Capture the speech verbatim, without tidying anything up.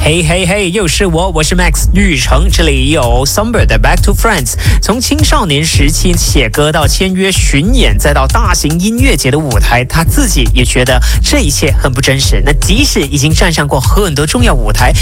嘿嘿嘿，又是我，我是 Max 玉成。这里有 Somber 的 Back to Friends， 从青少年时期写歌到签约巡演，再到大型音乐节的舞台，他自己也觉得这一切很不真实。那即使已经站上过很多重要舞台，